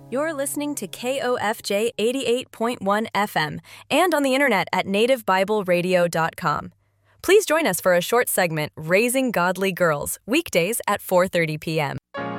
You're listening to KOFJ 88.1 FM and on the internet at nativebibleradio.com. Please join us for a short segment, Raising Godly Girls, weekdays at 4:30 p.m.